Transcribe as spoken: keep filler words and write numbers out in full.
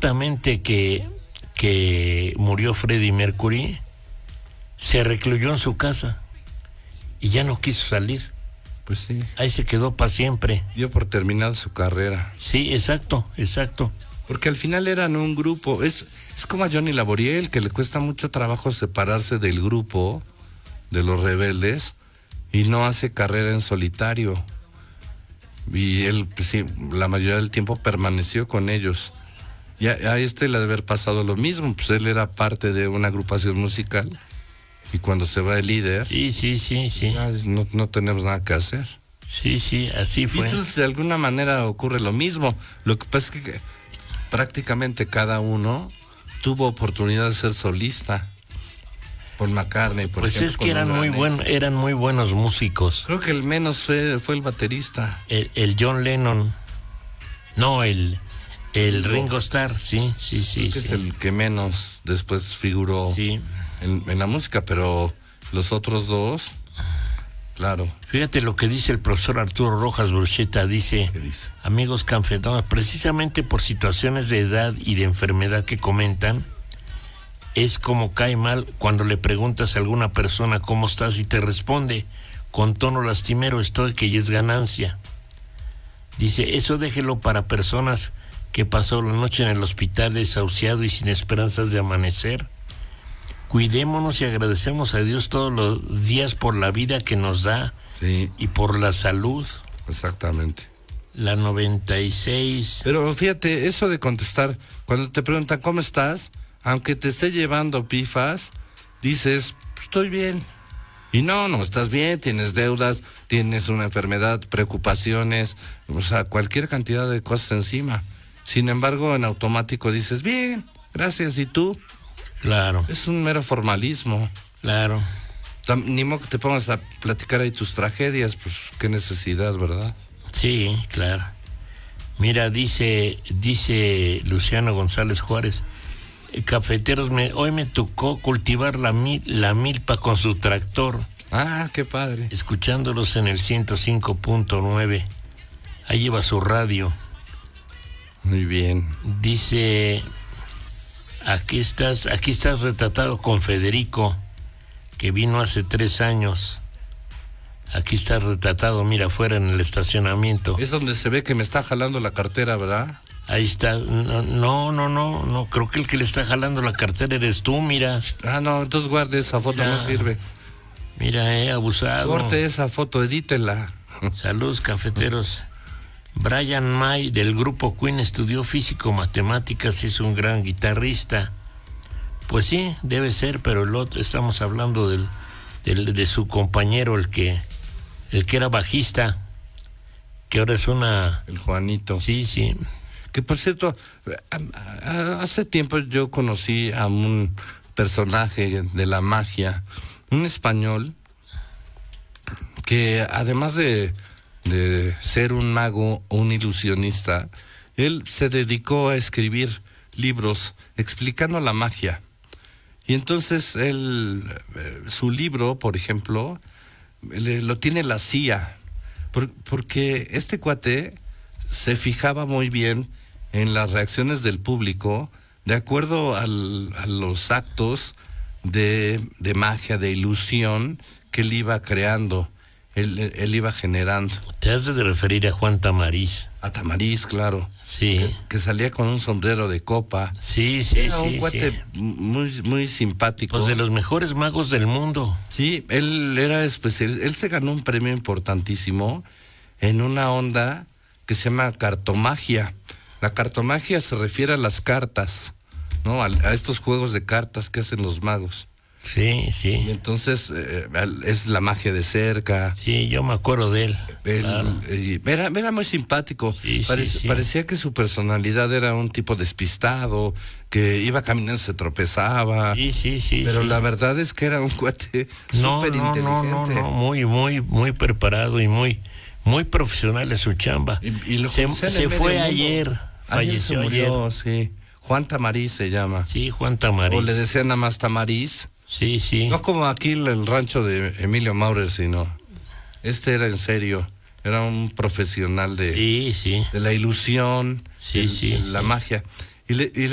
justamente que, que murió Freddie Mercury, se recluyó en su casa y ya no quiso salir. Pues sí. Ahí se quedó para siempre. Dio por terminada su carrera. Sí, exacto, exacto. Porque al final eran un grupo. Es, es como a Johnny Laboriel, que le cuesta mucho trabajo separarse del grupo de los Rebeldes y no hace carrera en solitario. Y él, pues, sí, la mayoría del tiempo permaneció con ellos. Y a, a este le ha de haber pasado lo mismo, pues él era parte de una agrupación musical y cuando se va el líder, sí, sí, sí, sí. Pues, no, no tenemos nada que hacer. Sí, sí, así fue. Beatles de alguna manera ocurre lo mismo. Lo que pasa es que prácticamente cada uno tuvo oportunidad de ser solista. Por McCartney, por pues ejemplo. Pues es que eran muy, buen, eran muy buenos músicos. Creo que el menos fue, fue el baterista. El, el John Lennon. No, el, el Ringo Starr, sí, sí, sí. Creo que sí. es el que menos después figuró sí. en, en la música, pero los otros dos, claro. Fíjate lo que dice el profesor Arturo Rojas Brucheta, dice, ¿Qué dice? Amigos cafeteros, precisamente por situaciones de edad y de enfermedad que comentan, es como cae mal cuando le preguntas a alguna persona cómo estás y te responde con tono lastimero, estoy que ya es ganancia. Dice, eso déjelo para personas que pasó la noche en el hospital desahuciado y sin esperanzas de amanecer. Cuidémonos y agradecemos a Dios todos los días por la vida que nos da, sí, y por la salud. Exactamente. La noventa y seis. Pero fíjate, eso de contestar, cuando te preguntan cómo estás, aunque te esté llevando pifas, dices, estoy bien. Y no, no estás bien, tienes deudas, tienes una enfermedad, preocupaciones, o sea, cualquier cantidad de cosas encima. Sin embargo, en automático dices, bien, gracias, ¿y tú? Claro. Es un mero formalismo. Claro. Ni modo que te pongas a platicar ahí tus tragedias, pues qué necesidad, ¿verdad? Sí, claro. Mira, dice, dice Luciano González Juárez, cafeteros, me, hoy me tocó cultivar la, mil, la milpa con su tractor. Ah, qué padre. Escuchándolos en el ciento cinco punto nueve. Ahí lleva su radio. Muy bien. Dice, aquí estás, aquí estás retratado con Federico, que vino hace tres años. Aquí estás retratado, mira, afuera en el estacionamiento. Es donde se ve que me está jalando la cartera, ¿verdad? Ahí está, no, no, no, no, no, creo que el que le está jalando la cartera eres tú, mira. Ah, no, entonces guarde esa foto, mira, no sirve. Mira, eh, abusado. Corte esa foto, edítela. Saludos, cafeteros. Brian May, del grupo Queen, estudió físico-matemáticas, es un gran guitarrista. Pues sí, debe ser, pero el otro, estamos hablando del, del, de su compañero, el que, el que era bajista, que ahora es una... El Juanito. Sí, sí. Que por cierto, hace tiempo yo conocí a un personaje de la magia, un español, que además de, de ser un mago o un ilusionista, él se dedicó a escribir libros explicando la magia. Y entonces él, su libro, por ejemplo, le, lo tiene la C I A, por, porque este cuate se fijaba muy bien en las reacciones del público de acuerdo al, a los actos de, de magia, de ilusión que él iba creando, él, él iba generando. Te has de referir a Juan Tamariz. A Tamariz, claro. Sí. Que, que salía con un sombrero de copa. Sí, sí, Era sí. un cuate sí. muy, muy simpático. Pues de los mejores magos del mundo. Sí, él era especial. Él se ganó un premio importantísimo en una onda que se llama cartomagia. La cartomagia se refiere a las cartas, ¿no? A, a estos juegos de cartas que hacen los magos. Sí, sí. Y entonces eh, es la magia de cerca. Sí, yo me acuerdo de él. él Claro. eh, era, era muy simpático. Sí, Parec- sí, sí. Parecía que su personalidad era un tipo despistado, que iba caminando, se tropezaba. Sí, sí, sí. Pero sí. la verdad es que era un cuate no, súper no, inteligente. no, no, no, muy, muy, muy preparado y muy, muy profesional en su chamba. Y, y lo se conocí en se el medio fue mundo. ayer, falleció ayer. Se ayer. murió, sí. Juan Tamariz se llama. Sí, Juan Tamariz. O le decían nada más Tamariz. Sí, sí. No como aquí el, el rancho de Emilio Maurer, sino este era en serio. Era un profesional de, Sí, sí. de la ilusión, Sí, el- sí, la sí. magia. Y le, y le